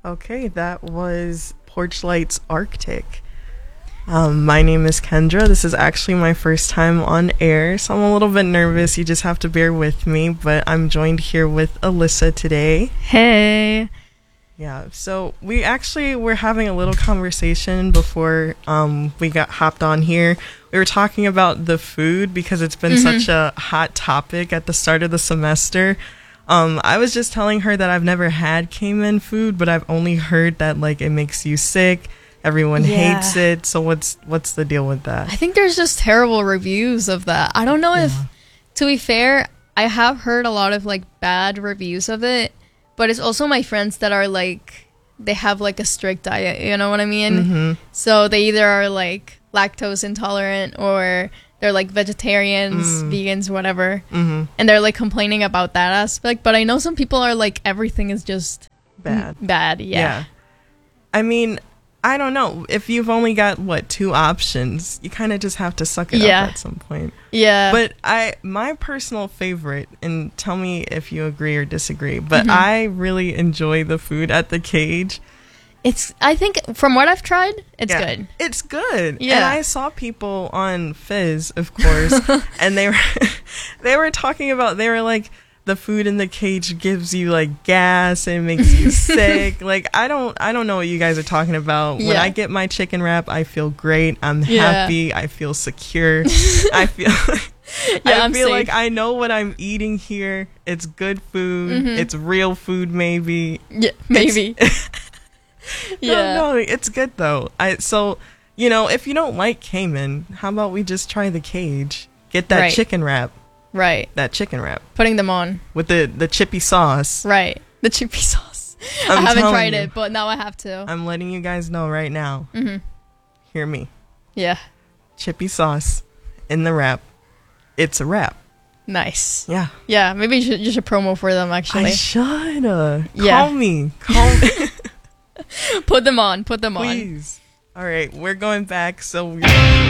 Okay, that was Porchlight's Arctic. My name is Kendra. This is actually my first time on air, so I'm a little bit nervous. You just have to bear with me, but I'm joined here with Alyssa today. Hey. Yeah, so we're having a little conversation before we got hopped on here. We were talking about the food because it's been such a hot topic at the start of the semester. I was just telling her that I've never had Cayman food, but I've only heard that like it makes you sick. Everyone hates it. So what's the deal with that? I think there's just terrible reviews of that. I don't know if, to be fair, I have heard a lot of like bad reviews of it, but it's also my friends that are like, they have like a strict diet, you know what I mean? Mm-hmm. So they either are like lactose intolerant or they're like vegetarians, vegans, whatever. Mm-hmm. And they're like complaining about that aspect. But I know some people are like, everything is just Bad. Yeah. I mean, I don't know. If you've only got, two options, you kind of just have to suck it up at some point. Yeah. But my personal favorite, and tell me if you agree or disagree, but I really enjoy the food at the Cage. I think from what I've tried, it's good. It's good. Yeah. And I saw people on Fizz, of course, and they were talking about, they were like, the food in the Cage gives you like gas and makes you sick. Like I don't know what you guys are talking about. When I get my chicken wrap, I feel great. I'm happy. I feel secure. I feel like I know what I'm eating here. It's good food. It's real food, maybe. Yeah, maybe. No, it's good though. So if you don't like Cayman, how about we just try the Cage? Get that chicken wrap. Right. That chicken wrap. Putting them on. With the chippy sauce. Right. The chippy sauce. I haven't tried it, but now I have to. I'm letting you guys know right now. Hear me. Yeah. Chippy sauce in the wrap. It's a wrap. Nice. Yeah. Yeah, maybe you should promo for them, actually. I should. Call me. Put them on. Please. All right, we're going back, so